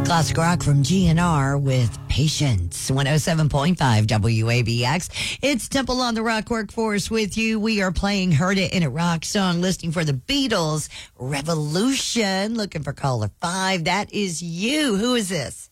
Classic rock from GNR with Patience. 107.5 WABX. It's Temple on the Rock Workforce with you. We are playing Heard It in a Rock song, listening for the Beatles, Revolution. Looking for caller 5. That is you. Who is this?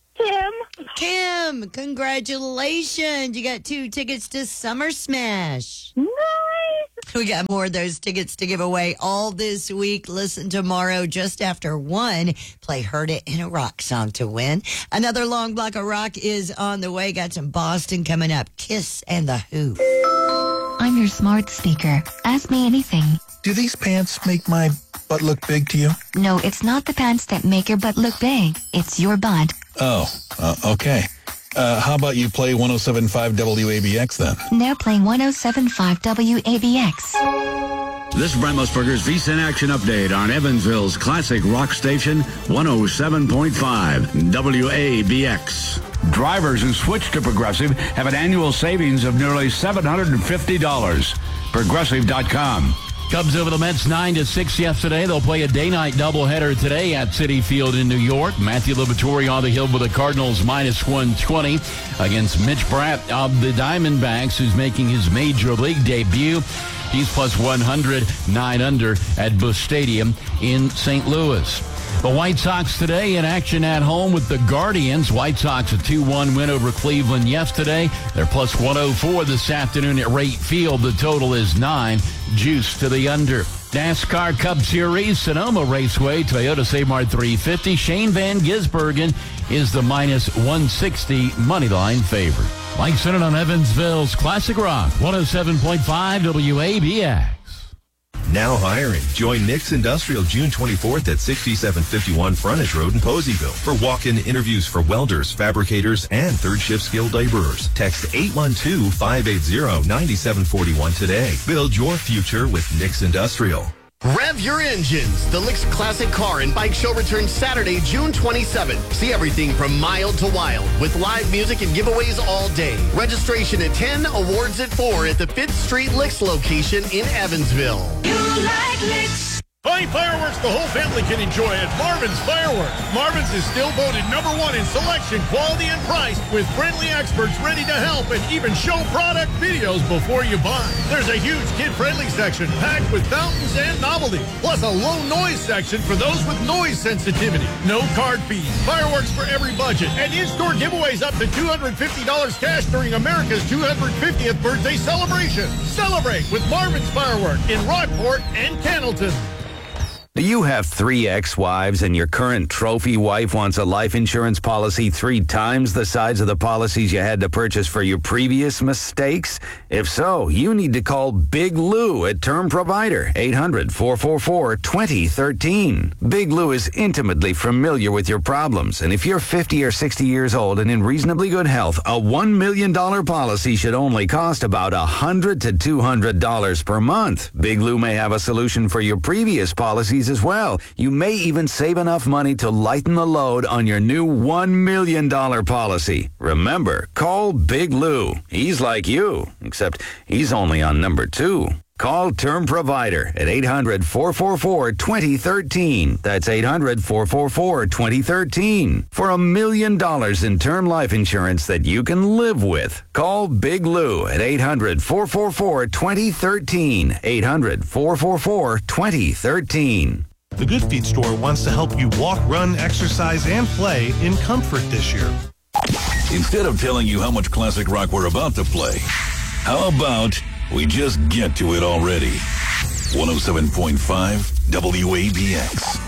Kim, congratulations. You got 2 tickets to Summer Smash. Nice. We got more of those tickets to give away all this week. Listen tomorrow just after 1. Play Heard It in a Rock song to win. Another long block of rock is on the way. Got some Boston coming up. Kiss and the Who. I'm your smart speaker. Ask me anything. Do these pants make my butt look big to you? No, it's not the pants that make your butt look big. It's your butt. Oh, okay. How about you play 107.5 WABX then? They're playing 107.5 WABX. This is Brent Musburger's VSiN Action Update on Evansville's classic rock station, 107.5 WABX. Drivers who switch to Progressive have an annual savings of nearly $750. Progressive.com. Cubs over the Mets 9-6 yesterday. They'll play a day-night doubleheader today at Citi Field in New York. Matthew Liberatore on the hill with the Cardinals -120 against Mitch Bratt of the Diamondbacks, who's making his major league debut. He's +100, 9 under at Busch Stadium in St. Louis. The White Sox today in action at home with the Guardians. White Sox a 2-1 win over Cleveland yesterday. They're +104 this afternoon at Rate Field. The total is 9. Juice to the under. NASCAR Cup Series, Sonoma Raceway, Toyota Seymour 350. Shane Van Gisbergen is the -160 moneyline favorite. Mike Sennett on Evansville's Classic Rock, 107.5 WABX. Now hiring. Join Nick's Industrial June 24th at 6751 Frontage Road in Poseyville for walk-in interviews for welders, fabricators, and third-shift skilled laborers. Text 812-580-9741 today. Build your future with Nick's Industrial. Rev your engines. The Licks Classic Car and Bike Show returns Saturday, June 27th. See everything from mild to wild with live music and giveaways all day. Registration at 10, awards at 4 at the 5th Street Licks location in Evansville. You like Licks. Buy fireworks the whole family can enjoy at Marvin's Fireworks. Marvin's is still voted #1 in selection, quality, and price, with friendly experts ready to help and even show product videos before you buy. There's a huge kid-friendly section packed with fountains and novelties, plus a low noise section for those with noise sensitivity. No card fees, fireworks for every budget, and in-store giveaways up to $250 cash during America's 250th birthday celebration. Celebrate with Marvin's Fireworks in Rockport and Cannleton. Do you have 3 ex-wives and your current trophy wife wants a life insurance policy 3 times the size of the policies you had to purchase for your previous mistakes? If so, you need to call Big Lou at Term Provider, 800-444-2013. Big Lou is intimately familiar with your problems, and if you're 50 or 60 years old and in reasonably good health, a $1 million policy should only cost about $100 to $200 per month. Big Lou may have a solution for your previous policies as well. You may even save enough money to lighten the load on your new $1 million policy. Remember, call Big Lou. He's like you, except he's only on number 2. Call Term Provider at 800-444-2013. That's 800-444-2013 for $1 million in term life insurance that you can live with. Call Big Lou at 800-444-2013. 800-444-2013. The Good Feet store wants to help you walk, run, exercise, and play in comfort this year. Instead of telling you how much classic rock we're about to play, how about we just get to it already? 107.5 WABX.